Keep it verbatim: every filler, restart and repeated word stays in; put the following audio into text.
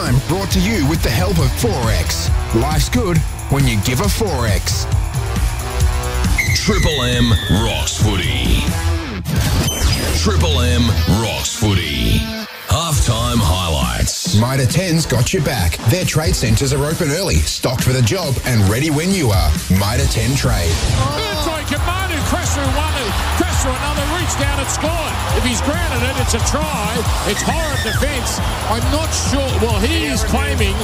Time brought to you with the help of Forex. Life's good when you give a Forex. Triple M rocks footy. Triple M rocks footy. Halftime highlights. Mitre ten's got your back. Their trade centres are open early, stocked for the job and ready when you are. Mitre ten Trade. Uruguay Kamanu, crash through one, crash through another, reach down and scored. If he's grounded it, it's a try. It's horrid defence. I'm not sure. Well, he is claiming